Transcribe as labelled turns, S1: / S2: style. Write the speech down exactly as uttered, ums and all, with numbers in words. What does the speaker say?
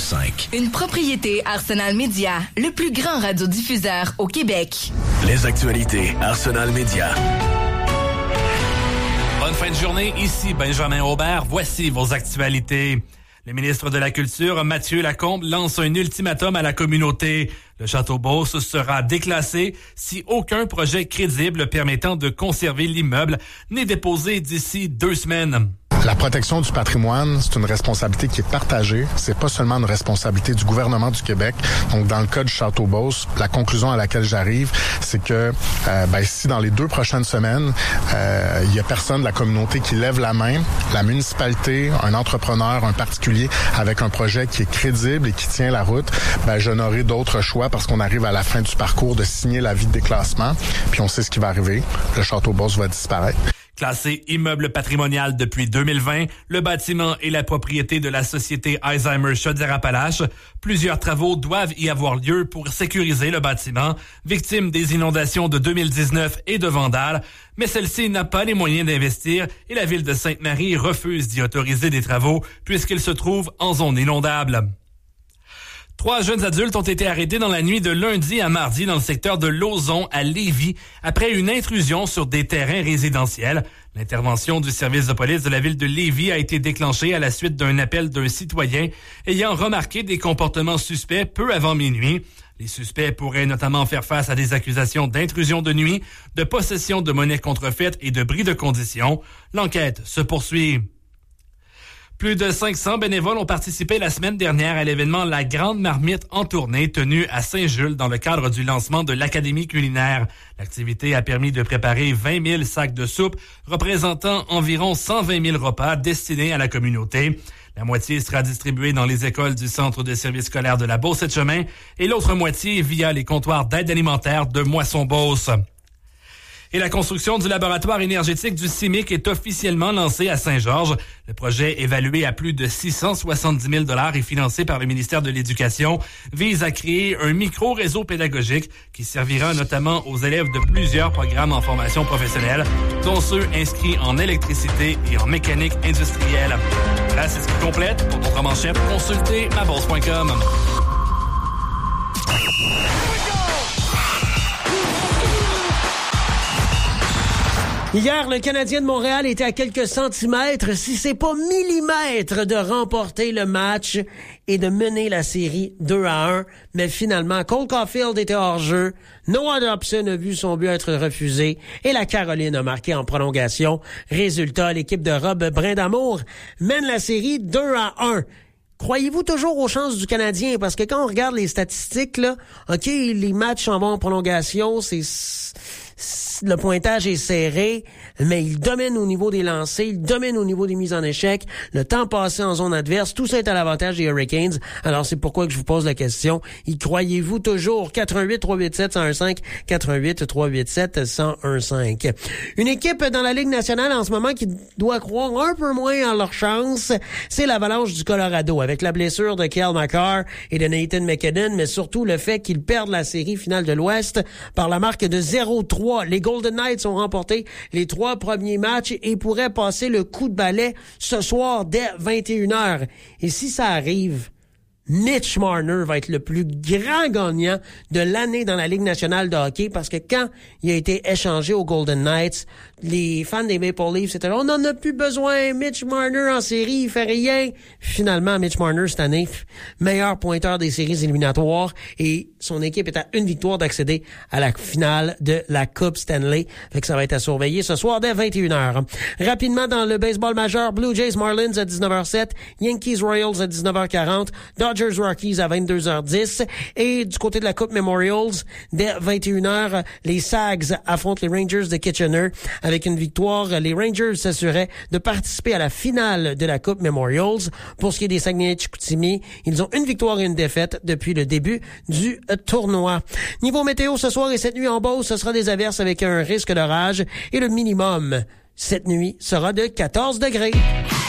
S1: cinq.
S2: Une propriété Arsenal Média, le plus grand radiodiffuseur au Québec.
S1: Les actualités Arsenal Média.
S3: Bonne fin de journée, ici Benjamin Aubert. Voici vos actualités. Le ministre de la Culture, Mathieu Lacombe, lance un ultimatum à la communauté. Le Château Beauce sera déclassé si aucun projet crédible permettant de conserver l'immeuble n'est déposé d'ici deux semaines.
S4: La protection du patrimoine, c'est une responsabilité qui est partagée. C'est pas seulement une responsabilité du gouvernement du Québec. Donc, dans le cas du Château Beauce, la conclusion à laquelle j'arrive, c'est que euh, ben, si dans les deux prochaines semaines, euh, il y a personne de la communauté qui lève la main, la municipalité, un entrepreneur, un particulier avec un projet qui est crédible et qui tient la route, ben, je n'aurai d'autre choix parce qu'on arrive à la fin du parcours de signer l'avis de déclassement. Puis on sait ce qui va arriver. Le Château Beauce va disparaître.
S3: Classé immeuble patrimonial depuis deux mille vingt, le bâtiment est la propriété de la société Alzheimer Chaudière-Appalaches. Plusieurs travaux doivent y avoir lieu pour sécuriser le bâtiment, victime des inondations de deux mille dix-neuf et de vandales. Mais celle-ci n'a pas les moyens d'investir et la ville de Sainte-Marie refuse d'y autoriser des travaux puisqu'il se trouve en zone inondable. Trois jeunes adultes ont été arrêtés dans la nuit de lundi à mardi dans le secteur de Lauson à Lévis après une intrusion sur des terrains résidentiels. L'intervention du service de police de la ville de Lévis a été déclenchée à la suite d'un appel d'un citoyen ayant remarqué des comportements suspects peu avant minuit. Les suspects pourraient notamment faire face à des accusations d'intrusion de nuit, de possession de monnaie contrefaite et de bris de condition. L'enquête se poursuit. Plus de cinq cents bénévoles ont participé la semaine dernière à l'événement La Grande Marmite en tournée tenu à Saint-Jules dans le cadre du lancement de l'Académie culinaire. L'activité a permis de préparer vingt mille sacs de soupe représentant environ cent vingt mille repas destinés à la communauté. La moitié sera distribuée dans les écoles du Centre de services scolaires de la Beauce-et-Chemin et l'autre moitié via les comptoirs d'aide alimentaire de Moisson-Beauce. Et la construction du laboratoire énergétique du C I M I C est officiellement lancée à Saint-Georges. Le projet, évalué à plus de six cent soixante-dix mille dollars et financé par le ministère de l'Éducation, vise à créer un micro-réseau pédagogique qui servira notamment aux élèves de plusieurs programmes en formation professionnelle, dont ceux inscrits en électricité et en mécanique industrielle. Voilà, c'est ce qui complète. Pour notre manchette, consultez ma bourse point com.
S5: Hier, le Canadien de Montréal était à quelques centimètres, si c'est pas millimètres, de remporter le match et de mener la série deux à un. Mais finalement, Cole Caulfield était hors jeu. Noah Dobson a vu son but être refusé et la Caroline a marqué en prolongation. Résultat, l'équipe de Rob Brindamour mène la série deux à un. Croyez-vous toujours aux chances du Canadien? Parce que quand on regarde les statistiques, là, OK, les matchs en vont en prolongation, c'est... le pointage est serré, mais il domine au niveau des lancers, il domine au niveau des mises en échec, le temps passé en zone adverse, tout ça est à l'avantage des Hurricanes. Alors c'est pourquoi que je vous pose la question. Y croyez-vous toujours? quatre un huit trois huit sept un zéro cinq, quatre un huit trois huit sept un zéro un cinq. Une équipe dans la Ligue nationale en ce moment qui doit croire un peu moins en leur chance, c'est l'Avalanche du Colorado, avec la blessure de Cale Makar et de Nathan McKinnon, mais surtout le fait qu'ils perdent la série finale de l'Ouest par la marque de zéro trois. Les Golden Knights ont remporté les trois premiers matchs et pourraient passer le coup de balai ce soir dès vingt et une heures. Et si ça arrive, Mitch Marner va être le plus grand gagnant de l'année dans la Ligue nationale de hockey parce que quand il a été échangé aux Golden Knights, les fans des Maple Leafs étaient là, on n'en a plus besoin, Mitch Marner en série, il fait rien. Finalement, Mitch Marner cette année, meilleur pointeur des séries éliminatoires et son équipe est à une victoire d'accéder à la finale de la Coupe Stanley. Fait que ça va être à surveiller ce soir dès vingt et une heures. Rapidement dans le baseball majeur, Blue Jays Marlins à dix-neuf heures sept, Yankees Royals à dix-neuf heures quarante, Dodgers Rockies à vingt-deux heures dix et du côté de la Coupe Memorials, dès vingt et une heures, les Sags affrontent les Rangers de Kitchener. Avec une victoire, les Rangers s'assuraient de participer à la finale de la Coupe Memorials. Pour ce qui est des Saguenay-Chicoutimi, ils ont une victoire et une défaite depuis le début du tournoi. Niveau météo, ce soir et cette nuit en Beauce, ce sera des averses avec un risque d'orage et le minimum cette nuit sera de quatorze degrés.